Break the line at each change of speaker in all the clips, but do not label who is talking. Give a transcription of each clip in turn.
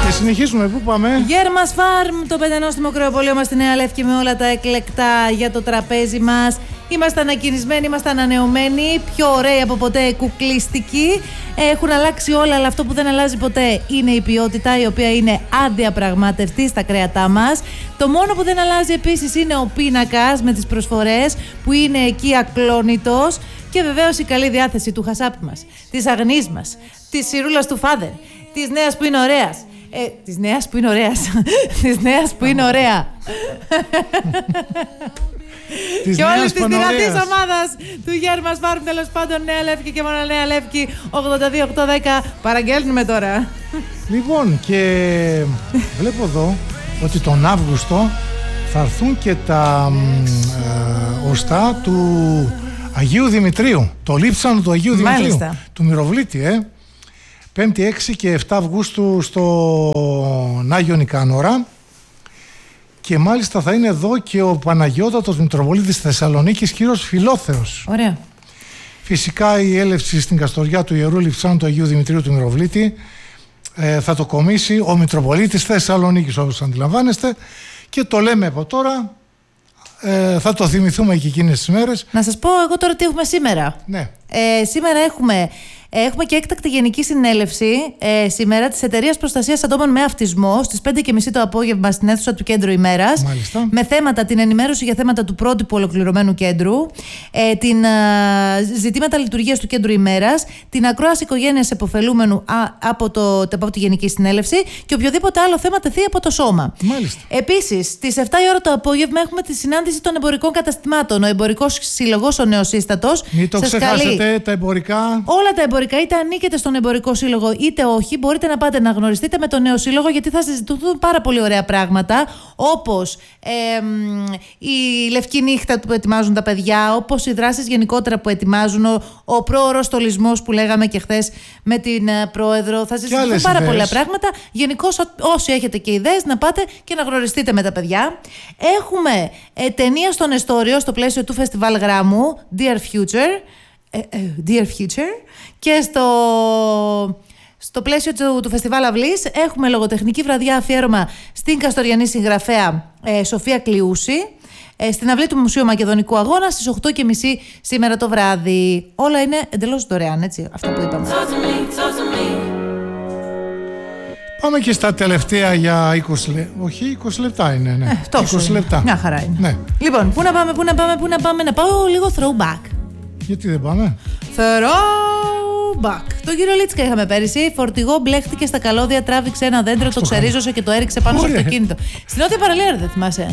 Και συνεχίζουμε, πού πάμε?
Γέρμας Φάρμ, το πεντανόστιμο κρεοπωλείο μας στη Νέα Λεύκη με όλα τα εκλεκτά για το τραπέζι μας. Είμαστε ανακοινισμένοι, είμαστε ανανεωμένοι, πιο ωραίοι από ποτέ, κουκλιστικοί. Έχουν αλλάξει όλα, αλλά αυτό που δεν αλλάζει ποτέ είναι η ποιότητα, η οποία είναι αδιαπραγμάτευτη στα κρέατά μας. Το μόνο που δεν αλλάζει επίσης είναι ο πίνακας με τις προσφορές που είναι εκεί ακλόνητος. Και βεβαίως η καλή διάθεση του χασάπι μας, της Αγνής μας, της Σιρούλας του Φάδερ, της Νέας που είναι ωραίας. Της Νέας που είναι ωραίας. Της Νέας που είναι ωραία. Και όλης της δυνατής ομάδας του Γέρμας Φάρμ, τέλος πάντων, Νέα Λεύκη και μόνο Νέα Λεύκη, 82-810. Παραγγέλνουμε τώρα.
Λοιπόν, και βλέπω εδώ ότι τον Αύγουστο θα έρθουν και τα οστά του Αγίου Δημητρίου. Το λείψανο του Αγίου Δημητρίου. Του Μυροβλήτη, 5η, 6 και 7 Αυγούστου στον Άγιο Νικάνορα. Και μάλιστα θα είναι εδώ και ο Παναγιώτατος Μητροπολίτης Θεσσαλονίκης, κύριος Φιλόθεος.
Ωραία.
Φυσικά η έλευση στην Καστοριά του Ιερού Λειψάνου του Αγίου Δημητρίου του Μυροβλήτη θα το κομίσει ο Μητροπολίτης Θεσσαλονίκης, όπως αντιλαμβάνεστε, και το λέμε από τώρα, θα το θυμηθούμε και εκείνες τις μέρες.
Να σας πω εγώ τώρα τι έχουμε σήμερα.
Ναι.
Σήμερα έχουμε και έκτακτη γενική συνέλευση σήμερα της Εταιρείας Προστασίας Ατόμων με Αυτισμό στις 5:30 το απόγευμα στην αίθουσα του Κέντρου Ημέρας.
Μάλιστα.
Με θέματα την ενημέρωση για θέματα του πρότυπου ολοκληρωμένου κέντρου, ζητήματα λειτουργίας του Κέντρου Ημέρας, την ακρόαση οικογένειας επωφελούμενου από τη Γενική Συνέλευση και οποιοδήποτε άλλο θέμα τεθεί από το Σώμα.
Μάλιστα.
Επίσης, στις 7 η ώρα το απόγευμα έχουμε τη συνάντηση των εμπορικών καταστημάτων. Ο Εμπορικός Σύλλογος, ο νεοσύστατος.
Μην το ξεχάσετε, τα εμπορικά.
Όλα τα εμπορικά, είτε ανήκετε στον εμπορικό σύλλογο είτε όχι, μπορείτε να πάτε να γνωριστείτε με τον νέο σύλλογο, γιατί θα συζητηθούν πάρα πολύ ωραία πράγματα, όπως η λευκή νύχτα που ετοιμάζουν τα παιδιά, όπως οι δράσεις γενικότερα που ετοιμάζουν, ο πρόωρος στολισμός που λέγαμε και χθες με την πρόεδρο. Θα συζητηθούν πάρα πολλά πράγματα. Γενικώς, όσοι έχετε και ιδέες, να πάτε και να γνωριστείτε με τα παιδιά. Έχουμε ταινία στον Εστόριο στο πλαίσιο του Φεστιβάλ Γράμμου, Dear Future, και στο πλαίσιο του Φεστιβάλ Αυλής έχουμε λογοτεχνική βραδιά αφιέρωμα στην καστοριανή συγγραφέα Σοφία Κλειούση, στην αυλή του Μουσείου Μακεδονικού Αγώνα στις 8:30 σήμερα το βράδυ. Όλα είναι εντελώς δωρεάν, έτσι, αυτά που είπαμε.
Πάμε και στα τελευταία για 20 λεπτά. Όχι, 20 λεπτά είναι, ναι.
20
λεπτά.
Μια χαρά είναι.
Ναι.
Λοιπόν, πού να πάμε, να πάω λίγο throwback.
Γιατί δεν πάμε?
Throwback. Τον κύριο Λίτσκα είχαμε πέρυσι. Φορτηγό μπλέχτηκε στα καλώδια, τράβηξε ένα δέντρο, το ξερίζωσε και το έριξε πάνω στο αυτοκίνητο. Στην Νότια Παραλία, δεν θυμάσαι?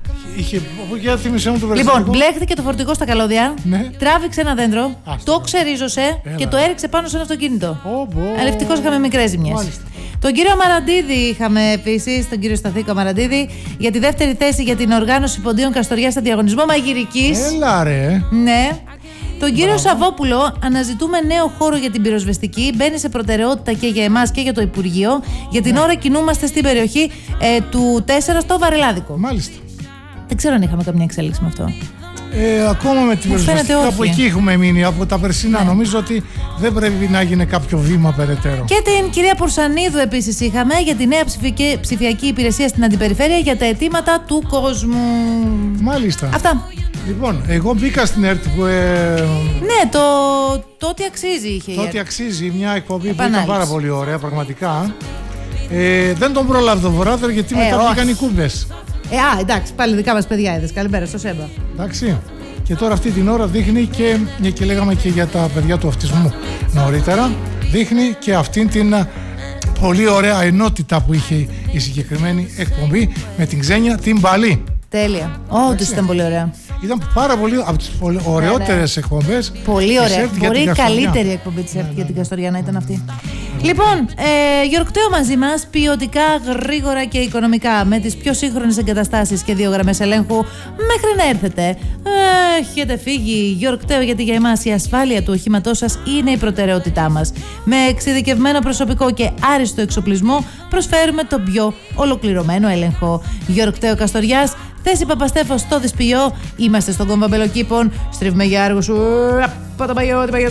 Για θυμίσαι μου το
Λοιπόν, μπλέχτηκε το φορτηγό στα καλώδια,
ναι.
Τράβηξε ένα δέντρο, το ξερίζωσε και το έριξε πάνω σε ένα αυτοκίνητο. Ευτυχώς είχαμε μικρές ζημιές. Τον κύριο Μαραντίδη είχαμε επίσης, τον κύριο Σταθήκο Μαραντίδη, για τη δεύτερη θέση για την οργάνωση ποντίων Καστοριά σε διαγωνισμό μαγειρικής.
Έλα ρε.
Ναι. Τον κύριο Σαββόπουλο, αναζητούμε νέο χώρο για την πυροσβεστική. Μπαίνει σε προτεραιότητα και για εμάς και για το Υπουργείο. Για την ώρα κινούμαστε στην περιοχή του 4 στο Βαρελάδικο.
Μάλιστα.
Δεν ξέρω αν είχαμε καμιά εξέλιξη με αυτό.
Ακόμα με την πυροσβεστική από εκεί έχουμε μείνει, από τα περσινά. Ναι. Νομίζω ότι δεν πρέπει να γίνει κάποιο βήμα περαιτέρω.
Και την κυρία Πορσανίδου επίσης είχαμε για τη νέα ψηφιακή υπηρεσία στην Αντιπεριφέρεια για τα αιτήματα του κόσμου.
Μάλιστα.
Αυτά.
Λοιπόν, εγώ μπήκα στην ΕΡΤ που.
Ναι, το ότι αξίζει είχε.
Το ότι αξίζει, μια εκπομπή που ήταν πάρα πολύ ωραία, πραγματικά. Δεν τον πρόλαβε το Βορράδερ γιατί μετά βγήκαν οι κούμπες.
Εντάξει, πάλι δικά μας παιδιά είδες. Καλημέρα στο ΣΕΜΠΑ.
Εντάξει. Και τώρα αυτή την ώρα δείχνει και λέγαμε και για τα παιδιά του αυτισμού νωρίτερα, δείχνει και αυτήν την πολύ ωραία ενότητα που είχε η συγκεκριμένη εκπομπή με την Ξένια την Παλή.
Τέλεια. Όντως ήταν πολύ ωραία.
Ήταν πάρα πολύ από τις ωραιότερες εκπομπές.
Πολύ ωραία. Μπορεί η καλύτερη εκπομπή της ΕΡΤ για την Καστοριά να ήταν αυτή. Λοιπόν, Γιορκτέο μαζί μας, ποιοτικά, γρήγορα και οικονομικά, με τις πιο σύγχρονες εγκαταστάσεις και 2 γραμμές ελέγχου μέχρι να έρθετε. Έχετε φύγει, Γιορκτέο, γιατί για εμάς η ασφάλεια του οχήματός σας είναι η προτεραιότητά μας. Με εξειδικευμένο προσωπικό και άριστο εξοπλισμό προσφέρουμε τον πιο ολοκληρωμένο έλεγχο. Γιορκτέο Καστοριάς, θέση Παπαστέφος στο Δυσποιό. Είμαστε στον κόμμα Μπελοκήπων. Στρίβουμε για άργο σου.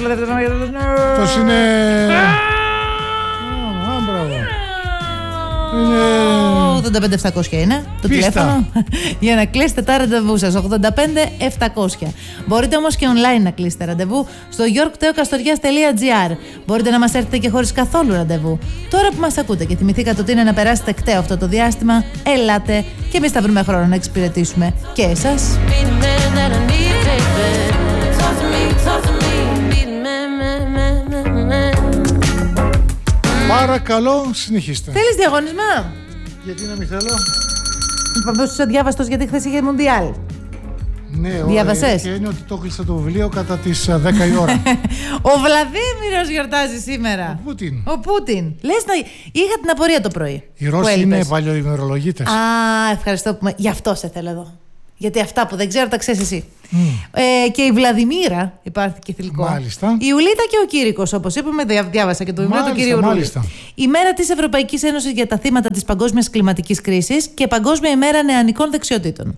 Αυτός είναι.
85-700 είναι το τηλέφωνο για να κλείσετε τα ραντεβού σας. 85-700. Μπορείτε όμως και online να κλείσετε ραντεβού στο yorkteokastorias.gr. Μπορείτε να μας έρθετε και χωρίς καθόλου ραντεβού. Τώρα που μας ακούτε και θυμηθήκατε ότι είναι να περάσετε κταίο αυτό το διάστημα, ελάτε και εμείς θα βρούμε χρόνο να εξυπηρετήσουμε και εσάς.
Παρακαλώ, συνεχίστε.
Θέλεις διαγωνισμό?
Γιατί να μην θέλω.
Είπαμε στους αδιάβαστος γιατί χθες είχε Μουντιάλ.
Ναι,
διάβασες?
Και είναι ότι το κλείσα το βιβλίο κατά τις 10 η ώρα.
Ο Βλαδίμηρος γιορτάζει σήμερα. Ο Πούτιν. Λες να... Είχα την απορία το πρωί.
Οι Ρώσοι είναι παλιοημερολογίτες.
Α, ευχαριστώ που γι' αυτό σε θέλω εδώ. Γιατί αυτά που δεν ξέρω τα ξέρεις εσύ. Και η Βλαδιμίρα, υπάρχει και θηλυκό.
Μάλιστα.
Η Ουλίτα και ο Κήρυκος, όπως είπαμε, διάβασα και το βιβλίο του κυρίου Ρούλη. Η μέρα της Ευρωπαϊκής Ένωσης για τα θύματα της παγκόσμιας κλιματικής κρίσης και Παγκόσμια ημέρα νεανικών δεξιοτήτων.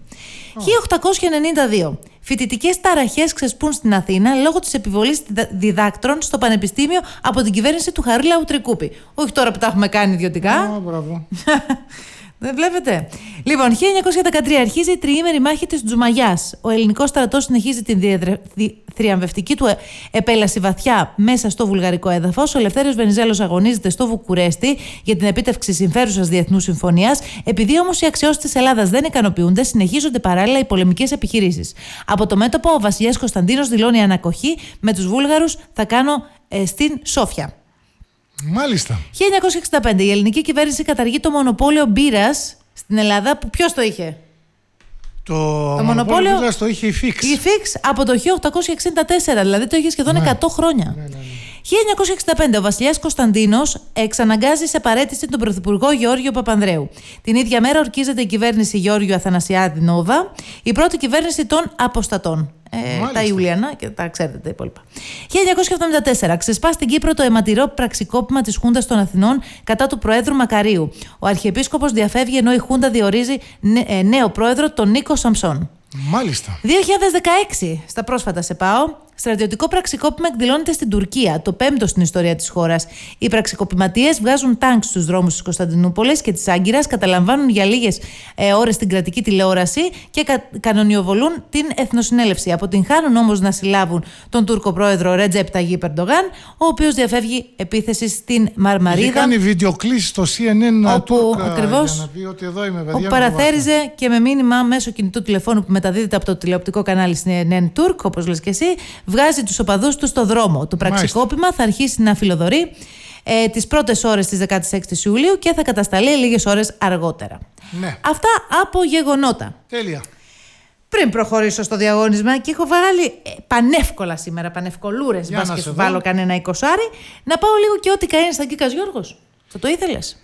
1892. Φοιτητικές ταραχές ξεσπούν στην Αθήνα λόγω της επιβολής διδάκτρων στο Πανεπιστήμιο από την κυβέρνηση του Χαρίλαου Τρικούπη. Όχι τώρα που τα έχουμε κάνει ιδιωτικά.
Μπράβο.
Δεν βλέπετε. Λοιπόν, 1913 αρχίζει η τριήμερη μάχη της Τζουμαγιάς. Ο ελληνικός στρατός συνεχίζει την θριαμβευτική του επέλαση βαθιά μέσα στο βουλγαρικό έδαφος. Ο Ελευθέριος Βενιζέλος αγωνίζεται στο Βουκουρέστι για την επίτευξη συμφέρουσας διεθνούς συμφωνίας. Επειδή όμως οι αξιώσεις της Ελλάδας δεν ικανοποιούνται, συνεχίζονται παράλληλα οι πολεμικές επιχειρήσεις. Από το μέτωπο, ο βασιλιάς Κωνσταντίνος δηλώνει ανακοχή. Με τους Βούλγαρους θα κάνω στην Σόφια.
Μάλιστα.
1965 η ελληνική κυβέρνηση καταργεί το μονοπόλιο μπύρας στην Ελλάδα που ποιος το είχε?
Το μονοπόλιο μπύρας το είχε η Fix.
Η Fix από το 1864, δηλαδή το είχε σχεδόν 100 χρόνια.
Ναι.
1965 ο βασιλιάς Κωνσταντίνος εξαναγκάζει σε παραίτηση τον πρωθυπουργό Γεώργιο Παπανδρέου. Την ίδια μέρα ορκίζεται η κυβέρνηση Γεώργιου Αθανασιάδη Νόβα, η πρώτη κυβέρνηση των αποστατών. Τα Ιουλιανά και τα ξέρετε τα υπόλοιπα. 1974 ξεσπά στην Κύπρο το αιματηρό πραξικόπημα της Χούντας των Αθηνών κατά του Προέδρου Μακαρίου. Ο Αρχιεπίσκοπος διαφεύγει ενώ η Χούντα διορίζει νέο πρόεδρο τον Νίκο Σαμψόν.
Μάλιστα.
2016, στα πρόσφατα σε πάω, στρατιωτικό πραξικόπημα εκδηλώνεται στην Τουρκία, το 5ο στην ιστορία της χώρας. Οι πραξικοπηματίες βγάζουν τάγκ στους δρόμους της Κωνσταντινούπολης και της Άγκυρας, καταλαμβάνουν για λίγες ώρες την κρατική τηλεόραση και κανονιοβολούν την Εθνοσυνέλευση. Αποτυγχάνουν όμως να συλλάβουν τον Τούρκο πρόεδρο Ρετζέπ Ταγίπ Ερντογάν, ο οποίος διαφεύγει επίθεση στην Μαρμαρίδα.
Είχε κάνει βιντεοκλήσεις στο CNN
όπου ακριβώς
για να πει ότι εδώ είμαι, παιδιά,
όπου παραθέριζε και με μήνυμα μέσω κινητού τηλεφώνου που μεταδίδεται από το τηλεοπτικό κανάλι CNN Turk, όπως λες και εσύ, βγάζει τους οπαδούς του στο δρόμο. Το πραξικόπημα θα αρχίσει να φιλοδορεί τις πρώτες ώρες της 16ης Ιουλίου και θα κατασταλεί λίγες ώρες αργότερα.
Ναι.
Αυτά από γεγονότα.
Τέλεια.
Πριν προχωρήσω στο διαγώνισμα και έχω βάλει πανεύκολα σήμερα, πανευκολούρες, μπας και σου βάλω κανένα 20, να πάω λίγο και ό,τι καεί στα Κίκας Γιώργος. Θα το ήθελες?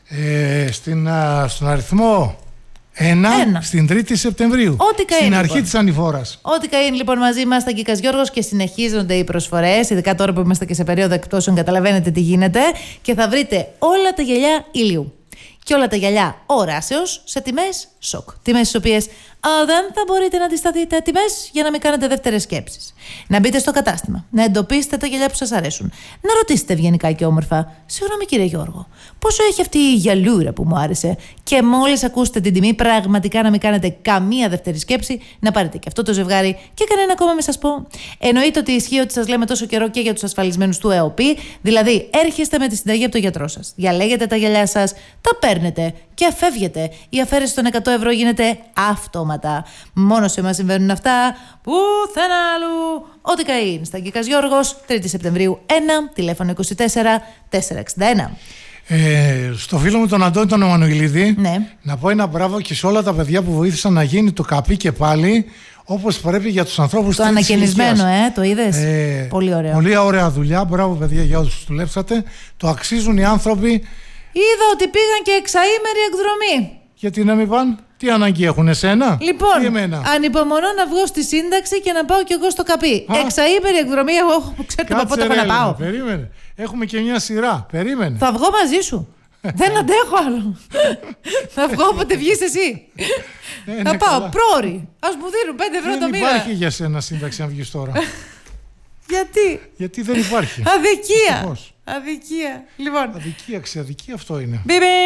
Στον αριθμό 1 στην 3η Σεπτεμβρίου. Στην αρχή της ανηφόρας.
Ό,τι καεί λοιπόν μαζί μας στα Κίκας Γιώργος και συνεχίζονται οι προσφορές, ειδικά τώρα που είμαστε και σε περίοδο εκπτώσεων, καταλαβαίνετε τι γίνεται. Και θα βρείτε όλα τα γυαλιά ηλίου και όλα τα γυαλιά οράσεως σε τιμές σοκ. Τιμές στις οποίες δεν θα μπορείτε να αντισταθείτε, τιμές για να μην κάνετε δεύτερες σκέψεις. Να μπείτε στο κατάστημα, να εντοπίσετε τα γυαλιά που σας αρέσουν, να ρωτήσετε ευγενικά και όμορφα: συγγνώμη κύριε Γιώργο, πόσο έχει αυτή η γυαλούρα που μου άρεσε? Και μόλις ακούσετε την τιμή, πραγματικά να μην κάνετε καμία δεύτερη σκέψη, να πάρετε και αυτό το ζευγάρι και κανένα ακόμα μην σας πω. Εννοείται ότι ισχύει ότι σας λέμε τόσο καιρό και για τους ασφαλισμένους του ΕΟΠΗ, δηλαδή έρχεστε με τη συνταγή από τον γιατρό σας, διαλέγετε τα γυαλιά σας, τα παίρνετε και φεύγετε. Η αφαίρεση των 100 ευρώ γίνεται αυτόματα. Μόνο σε εμάς συμβαίνουν αυτά, πουθενά αλλού. Ό,τι καεί. Στα Κίκας Γιώργος, 3η Σεπτεμβρίου 1, τηλέφωνο 24 461.
Στο φίλο μου τον Αντώνη τον Εμμανουηλίδη,
ναι, να
πω ένα μπράβο και σε όλα τα παιδιά που βοήθησαν να γίνει το καπί και πάλι όπως πρέπει για τους ανθρώπους
το ανακαινισμένο, το είδες? Πολύ ωραίο.
Πολύ ωραία δουλειά. Μπράβο παιδιά για όσους δουλέψατε. Το αξίζουν οι άνθρωποι.
Είδα ότι πήγαν και εξαήμερη εκδρομή.
Γιατί να μην πάνε? Τι ανάγκη έχουν εσένα?
Λοιπόν, ανυπομονώ να βγω στη σύνταξη και να πάω κι εγώ στο καπί. Εξαήμερη εκδρομή, εγώ ξέρετε πότε έχω να πάω.
Περίμενε. Έχουμε και μια σειρά. Περίμενε.
Θα βγω μαζί σου. Δεν αντέχω άλλο. Θα βγω όποτε βγεις εσύ. Θα πάω πρόωρη. Ας μου δίνουν 5 ευρώ το μήνα.
Δεν υπάρχει για σένα σύνταξη αν βγεις τώρα. Γιατί δεν υπάρχει.
Αδικία. Λοιπόν.
Αδικία, ξεαδικία αυτό είναι.
Μπιμπι.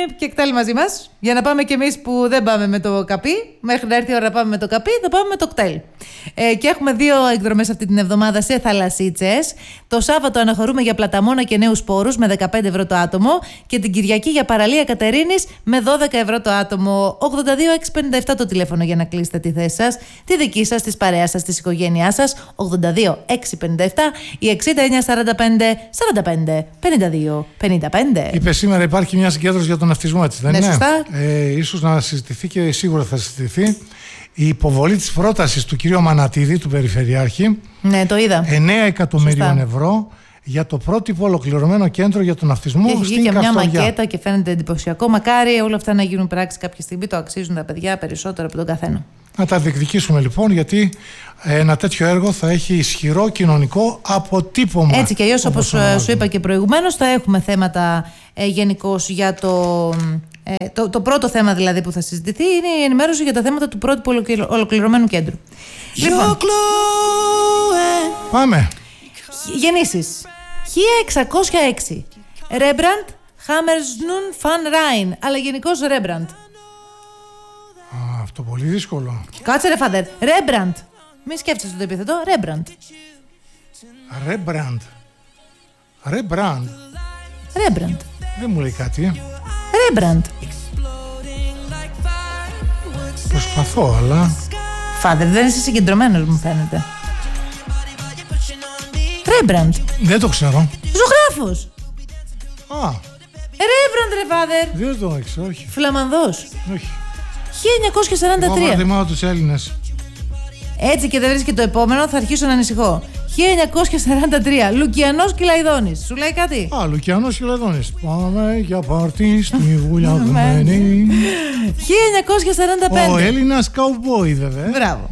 και κτέλ μαζί μας, για να πάμε κι εμείς που δεν πάμε με το καπί. Μέχρι να έρθει η ώρα να πάμε με το καπί, θα πάμε με το κτέλ. Και έχουμε 2 εκδρομές αυτή την εβδομάδα σε θαλασσίτσες. Το Σάββατο αναχωρούμε για Πλαταμόνα και Νέους Πόρους με 15 ευρώ το άτομο. Και την Κυριακή για παραλία Κατερίνης με 12 ευρώ το άτομο. 82-657 το τηλέφωνο για να κλείσετε τη θέση σας, τη δική σας, της παρέας σας, της οικογένειάς σας. 82-657 ή 69-45-45-52-55.
Είπε σήμερα υπάρχει μια συγκέντρωση για τον ναυτισμό, έτσι δεν είναι?
Σωστά.
Ίσως να συζητηθεί και σίγουρα θα συζητηθεί η υποβολή της πρότασης του κυρίου Μανατίδη, του Περιφερειάρχη.
Ναι, το είδα.
9 εκατομμυρίων ευρώ για το πρότυπο ολοκληρωμένο κέντρο για τον ναυτισμό
έχει
στην
βγει και μια
Καστοριά.
μακέτα και φαίνεται εντυπωσιακό. Μακάρι όλα αυτά να γίνουν πράξη κάποια στιγμή. Το αξίζουν τα παιδιά περισσότερο από τον καθένα.
Να τα διεκδικήσουμε λοιπόν, γιατί ένα τέτοιο έργο θα έχει ισχυρό κοινωνικό αποτύπωμα.
Έτσι κι αλλιώς, όπως σου είπα και προηγουμένως, θα έχουμε θέματα γενικώς για το πρώτο θέμα δηλαδή που θα συζητηθεί είναι η ενημέρωση για τα θέματα του πρώτου ολοκληρωμένου κέντρου. Λοιπόν,
πάμε.
γεννήσεις 1606 Ρέμπραντ Χάμερσνουν Φαν Ράιν, αλλά γενικώς Ρέμπραντ.
Αυτό πολύ δύσκολο.
Κάτσε ρε φάδερ, Ρέμπραντ. Μη σκέφτεσαι το επίθετο, Ρέμπραντ.
Ρέμπραντ. Ρέμπραντ.
Ρέμπραντ.
Δεν μου λέει κάτι.
Ρέμπραντ.
Προσπαθώ, αλλά...
Φάδερ, δεν είσαι συγκεντρωμένος μου φαίνεται. Ρέμπραντ.
Δεν το ξέρω.
Ζωγράφος.
Α,
Ρέμπραντ ρε φάδερ.
δεν το ξέρω, όχι.
Φλαμανδός.
Όχι.
1943.
Εγώ προτιμάω τους Έλληνες.
Έτσι και δεν βρεις και το επόμενο, θα αρχίσω να ανησυχώ. 1943. Λουκιανός Κυλαϊδόνης. Σου λέει κάτι?
Α, Λουκιανός Κυλαϊδόνης. Πάμε για πάρτι στη βουλιαγμένη.
1945.
Ο Έλληνας καουμπόι, βέβαια.
Μπράβο.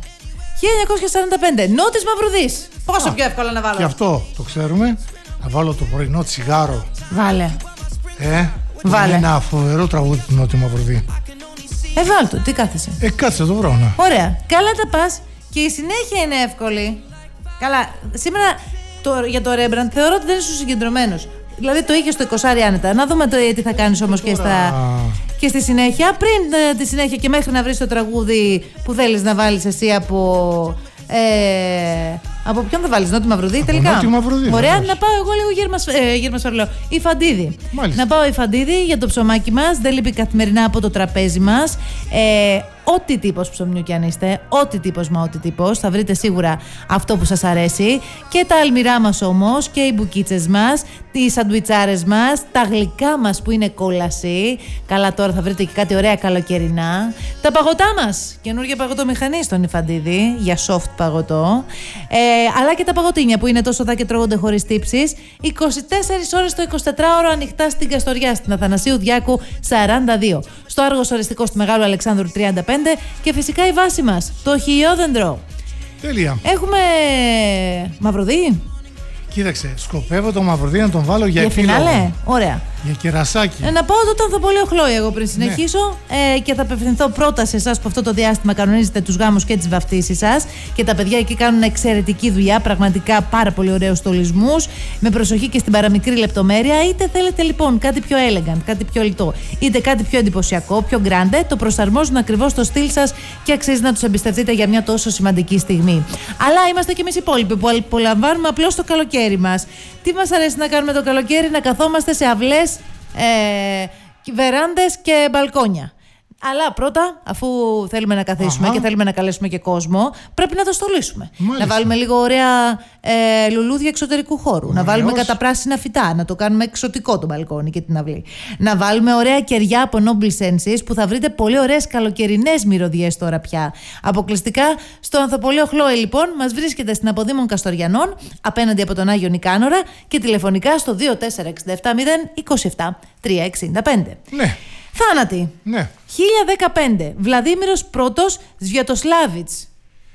1945. Νότης Μαυρουδής. Πόσο πιο εύκολο να βάλω.
Και αυτό το ξέρουμε. Να βάλω το πρωινό τσιγάρο.
Βάλε.
Είναι ένα φοβερό τραγούδι του Νότιου Μαυρουδή.
Βάλ' το, τι κάθεσαι.
Κάτσε το βρω, να.
Ωραία. Καλά τα πας. Και η συνέχεια είναι εύκολη. Καλά. Σήμερα για το Ρέμπραντ θεωρώ ότι δεν είσαι συγκεντρωμένος. Δηλαδή το είχε στο 20 άνετα. Να δούμε τι θα κάνεις όμως και στη συνέχεια. Πριν τη συνέχεια και μέχρι να βρεις το τραγούδι που θέλεις να βάλεις εσύ από ποιον θα βάλεις, Νότι Μαυρουδή τελικά?
Νότι Μαυρουδή.
Ωραία, να πάω εγώ λίγο Γέρμα Σφαρλό. Η Φαντίδη.
Μάλιστα.
Να πάω η Φαντίδη για το ψωμάκι μας. Δεν λείπει καθημερινά από το τραπέζι μας. Ό,τι τύπος ψωμιού κι αν είστε, ό,τι τύπος μα ό,τι τύπος, θα βρείτε σίγουρα αυτό που σας αρέσει. Και τα αλμυρά μας όμως, και οι μπουκίτσες μας, οι σαντουιτσάρες μας, τα γλυκά μας που είναι κόλαση. Καλά, τώρα θα βρείτε και κάτι ωραία καλοκαιρινά. Τα παγωτά μας, καινούργια παγωτομηχανή στον Ιφαντίδη για soft παγωτό. Αλλά και τα παγωτίνια που είναι τόσο δα και τρώγονται χωρίς τύψεις. 24 ώρες το 24ωρο ανοιχτά στην Καστοριά, στην Αθανασίου Διάκου 42. Στο Άργος Οριστικός του Μεγάλου Αλεξάνδρου 35 και φυσικά η βάση μας, το Χιλιόδεντρο.
Τέλεια.
Έχουμε Μαυρουδή.
Κοίταξε, σκοπεύω το Μαυρουδή να τον βάλω για
φινάλε. Ωραία.
Για κερασάκι.
Να πω ότι θα πολύ οχλώει εγώ πριν συνεχίσω, και θα απευθυνθώ πρώτα σε εσάς που αυτό το διάστημα κανονίζετε τους γάμους και τις βαφτίσεις σας. Και τα παιδιά εκεί κάνουν εξαιρετική δουλειά, πραγματικά πάρα πολύ ωραίους στολισμούς, με προσοχή και στην παραμικρή λεπτομέρεια. Είτε θέλετε λοιπόν κάτι πιο elegant, κάτι πιο λιτό, είτε κάτι πιο εντυπωσιακό, πιο grande, το προσαρμόζουν ακριβώς στο στυλ σας και αξίζει να τους εμπιστευτείτε για μια τόσο σημαντική στιγμή. Αλλά είμαστε κι εμείς οι υπόλοιποι που απολαμβάνουμε απλώς το καλοκαίρι μας. Τι μας αρέσει να κάνουμε το καλοκαίρι? Να καθόμαστε σε αυλές, βεράντες και μπαλκόνια. Αλλά πρώτα, αφού θέλουμε να καθίσουμε και θέλουμε να καλέσουμε και κόσμο, πρέπει να το στολίσουμε.
Μάλιστα.
Να βάλουμε λίγο ωραία λουλούδια εξωτερικού χώρου. Να βάλουμε καταπράσινα φυτά. Να το κάνουμε εξωτικό το μπαλκόνι και την αυλή. Να βάλουμε ωραία κεριά από Noble Senses που θα βρείτε πολύ ωραίες καλοκαιρινές μυρωδιές τώρα πια. Αποκλειστικά στο Ανθοπολείο Χλόη, λοιπόν, μας βρίσκεται στην Αποδήμων Καστοριανών, απέναντι από τον Άγιο Νικάνορα, και τηλεφωνικά στο 24670 27 365.
Ναι.
Θάνατη.
Ναι.
1015. Βλαδίμηρος Πρώτος Σβιατοσλάβιτς.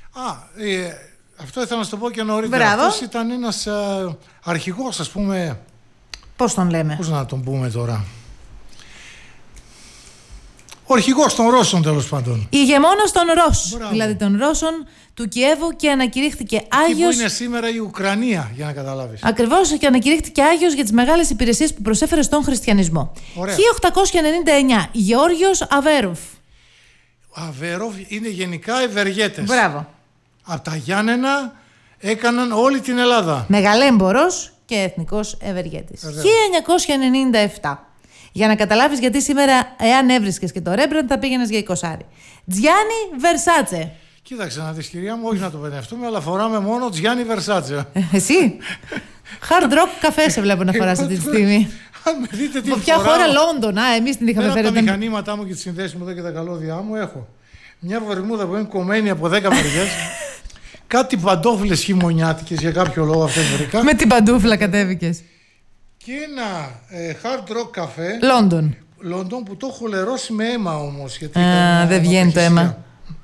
Αυτό ήθελα να σου το πω και νωρίτερα. Αυτός ήταν ένας αρχηγός, ας πούμε.
Πώς τον λέμε?
Πώς να τον πούμε τώρα? Ο αρχηγός των Ρώσων, τέλος πάντων.
Ηγεμόνος των Ρώσ,
Μπράβο.
δηλαδή των Ρώσων του Κιέβου, και ανακηρύχθηκε Άγιος.
Εκεί που είναι σήμερα η Ουκρανία, για να καταλάβεις.
Ακριβώς, και ανακηρύχθηκε Άγιος για τις μεγάλες υπηρεσίες που προσέφερε στον χριστιανισμό.
Ωραία.
1899, Γεώργιος Αβέροφ.
Ο Αβέροφ είναι γενικά ευεργέτες.
Μπράβο.
Από τα Γιάννενα έκαναν όλη την Ελλάδα.
Μεγαλέμπορος και εθνικός ευεργέτης. 1997. Για να καταλάβεις γιατί σήμερα, εάν έβρισκες και το Ρέμπραντ, θα πήγαινες για 20. Τζιάνι Βερσάτσε.
Κοίταξε να δεις, κυρία μου, όχι να το παιδευτούμε, αλλά φοράμε μόνο Τζιάνι Βερσάτσε.
Εσύ. Hard rock καφέ σε βλέπω να φοράς αυτή τη στιγμή.
Αν με δείτε τι
Από ποια
φοράω.
χώρα? Λόντον. Εμείς την είχαμε
Ένα από
φέρει.
τα μηχανήματά μου και τις συνδέσεις μου εδώ και τα καλώδια μου έχω μια βερμούδα που είναι κομμένη από 10 μεριές. Κάτι παντόφλες χειμωνιάτικες, για κάποιο λόγο αυτές βρήκα.
Με την παντούφλα κατέβηκες.
Και ένα hard rock καφέ
Λόντον.
Λόντον που το έχω λερώσει με αίμα όμως. Γιατί
Δεν βγαίνει το αίμα.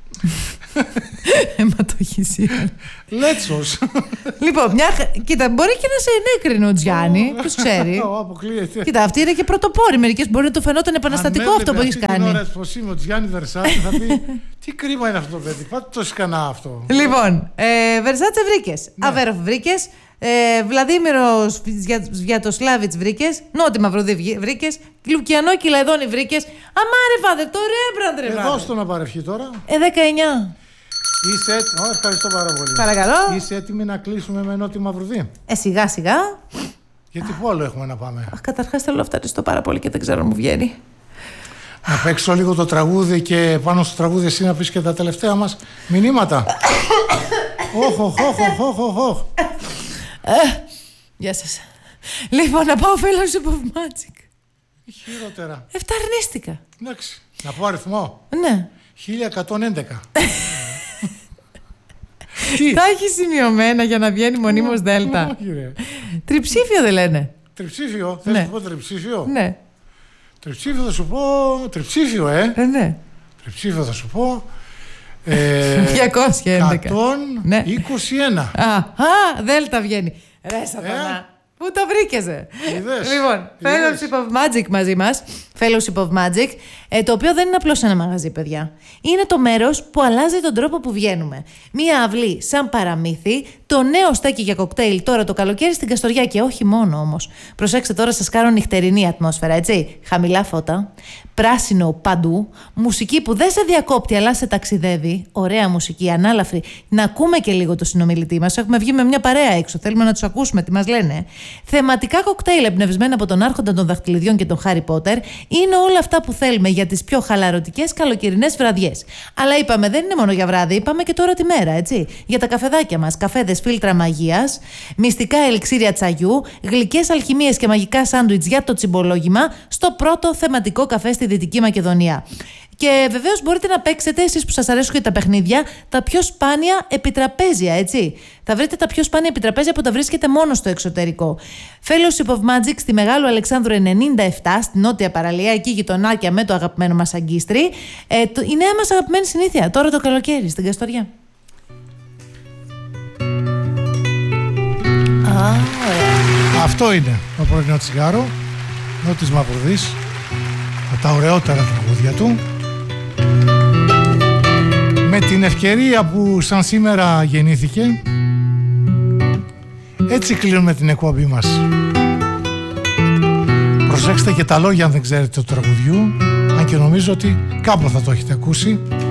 Αιματοχυσία.
Λέτσος.
Λοιπόν, κοίτα, μπορεί και να σε ενέκρινε ο Τζιάννη. Ποιος ξέρει.
Αποκλείεται.
Κοίτα, αυτή είναι και πρωτοπόρη. Μερικές μπορεί να του φαινόταν επαναστατικό αυτό που έχεις κάνει.
Την ώρα πως είμαι ο Τζιάννη Βερσάτσε θα πει τι κρίμα είναι αυτό το παιδί. Πάτε το σκανά αυτό.
Λοιπόν, Βερσάτσε βρήκες. Αβέροφ βρήκες. Βλαδίμηρος Σβιατοσλάβιτς βρήκες. Νότι Μαυροδί βρήκες. Λουκιανό Κυλαϊδόνη βρήκες. Αμάρε φάδερ, το Ρέμπραντ ρε.
Δώσ' το να παρευχεί τώρα.
19.
Είσαι έτοιμη. Ευχαριστώ πάρα πολύ.
Παρακαλώ.
Είσαι έτοιμη να κλείσουμε με Νότι Μαυρουδί?
Σιγά σιγά.
Γιατί πού άλλο έχουμε να πάμε?
Καταρχάς θέλω να ευχαριστώ πάρα πολύ και δεν ξέρω αν μου βγαίνει.
Να παίξω λίγο το τραγούδι και πάνω στο τραγούδι εσύ να πεις και τα τελευταία μας μηνύματα. Όχ.
Γεια σας. Λοιπόν, να πάω Fellowship of Magic.
Χειρότερα.
Εφταρνίστηκα.
Εντάξει. Να πω αριθμό.
Ναι.
1111.
Τα έχει σημειωμένα για να βγαίνει μονίμως Δέλτα. Τριψήφιο δεν λένε.
Τριψήφιο. Θες να πω τριψήφιο?
Ναι.
Τριψήφιο θα σου πω. Τριψήφιο,
ναι.
Τριψήφιο θα σου πω.
211.
121.
Δέλτα βγαίνει. Ρε σατανά. Πού το βρήκες? Λοιπόν, Fellowship of Magic μαζί μας. Fellowship of Magic, το οποίο δεν είναι απλώς ένα μαγαζί, παιδιά. Είναι το μέρος που αλλάζει τον τρόπο που βγαίνουμε. Μία αυλή σαν παραμύθι, το νέο στέκι για κοκτέιλ τώρα το καλοκαίρι στην Καστοριά, και όχι μόνο όμως. Προσέξτε τώρα, σας κάνω νυχτερινή ατμόσφαιρα, έτσι. Χαμηλά φώτα, πράσινο παντού, μουσική που δεν σε διακόπτει αλλά σε ταξιδεύει. Ωραία μουσική, ανάλαφρη. Να ακούμε και λίγο το συνομιλητή μας. Έχουμε βγει με μια παρέα έξω. Θέλουμε να τους ακούσουμε τι μας λένε. Θεματικά κοκτέιλ εμπνευσμένα από τον Άρχοντα των Δαχτυλιδιών και τον Χάρι Πότερ. Είναι όλα αυτά που θέλουμε για τις πιο χαλαρωτικές καλοκαιρινές βραδιές. Αλλά είπαμε, δεν είναι μόνο για βράδυ, είπαμε και τώρα τη μέρα, έτσι. Για τα καφεδάκια μας, καφέδες φίλτρα μαγείας, μυστικά ελιξίρια τσαγιού, γλυκές αλχημίες και μαγικά σάντουιτς για το τσιμπολόγημα στο πρώτο θεματικό καφέ στη Δυτική Μακεδονία. Και βεβαίως μπορείτε να παίξετε, εσείς που σας αρέσουν και τα παιχνίδια, τα πιο σπάνια επιτραπέζια, έτσι. Θα βρείτε τα πιο σπάνια επιτραπέζια που τα βρίσκεται μόνο στο εξωτερικό. Fellowship of Magic στη Μεγάλου Αλεξάνδρου 97, στην νότια παραλία, εκεί γειτονάκια με το αγαπημένο μας αγκίστρι. Η νέα μας αγαπημένη συνήθεια, τώρα το καλοκαίρι, στην Καστοριά.
Αυτό είναι το πρωινό τσιγάρο, Νότης Μαυρουδής, από τα ωραιότερα τραγούδια του. Με την ευκαιρία που σαν σήμερα γεννήθηκε, έτσι κλείνουμε την εκπομπή μας. Προσέξτε και τα λόγια αν δεν ξέρετε του τραγουδιού, αν και νομίζω ότι κάπου θα το έχετε ακούσει.